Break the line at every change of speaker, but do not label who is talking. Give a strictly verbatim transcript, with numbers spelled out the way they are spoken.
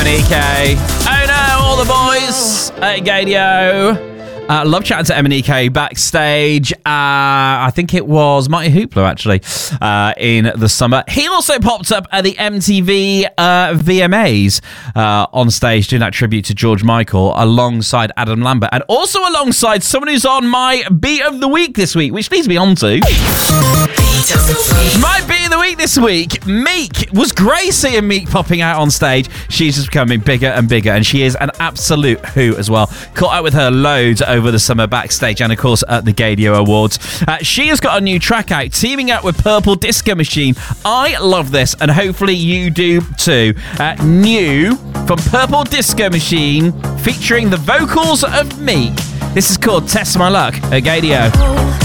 K. Oh no, all the boys at Gadio. Uh, love chatting to M and E K backstage. Uh, I think it was Marty Hoopla, actually, uh, in the summer. He also popped up at the M T V uh, V M As uh, on stage doing that tribute to George Michael alongside Adam Lambert and also alongside someone who's on my Beat of the Week this week, which leads me on to... My Beat of the Week this week, Meek. Was great seeing Meek popping out on stage. She's just becoming bigger and bigger, and she is an absolute hoot as well. Caught up with her loads over the summer backstage and, of course, at the Gadio Awards. Uh, she has got a new track out, teaming up with Purple Disco Machine. I love this, and hopefully you do too. Uh, new from Purple Disco Machine, featuring the vocals of Meek. This is called Test My Luck at Gadio.